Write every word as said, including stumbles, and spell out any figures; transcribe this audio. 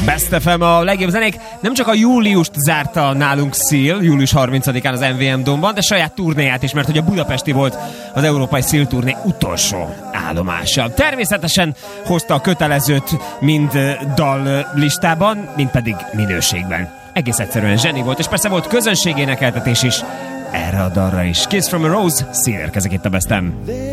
Best ef em a legjobb zenék. Nem csak a júliust zárta nálunk Seal, július harmincadikán az em vé em Domban, de saját turnéját is, mert hogy a budapesti volt az Európai Seal turné utolsó állomása. Természetesen hozta a kötelezőt mind dal listában, mind pedig minőségben. Egész egyszerűen zseni volt, és persze volt közönségénekeltetés is erre a dalra is. Kiss from a Rose, Seal érkezik itt a Best em.